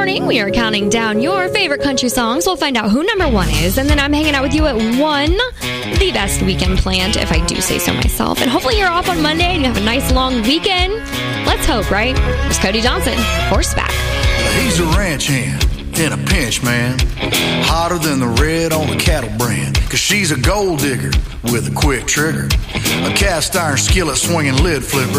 morning, we are counting down your favorite country songs. We'll find out who number one is, and then I'm hanging out with you at 1. The best weekend planned, if I do say so myself. And hopefully you're off on Monday and you have a nice long weekend. Let's hope, right? Here's Cody Johnson, Horseback. He's a ranch hand in a pinch, man. Hotter than the red on the cattle brand. Cause she's a gold digger with a quick trigger. A cast iron skillet swinging lid flipper.